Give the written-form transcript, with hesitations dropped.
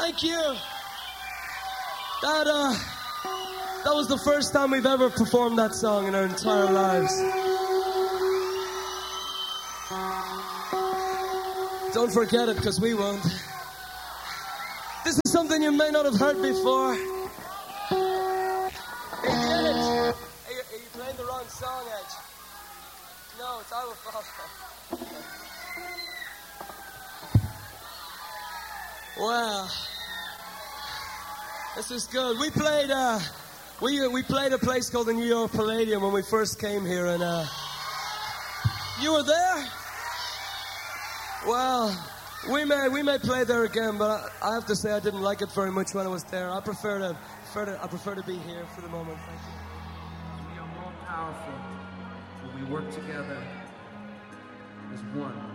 Thank you. That was the first time we've ever performed that song in our entire lives. Don't forget it, because we won't. This is something you may not have heard before. Hey, Janet, are you playing the wrong song, Edge? No, it's I Will Follow. Wow. This is good. We played a place called the New York Palladium when we first came here, and you were there? Well, we may play there again, but I have to say I didn't like it very much when I was there. I prefer to be here for the moment. Thank you. We are more powerful when we work together as one.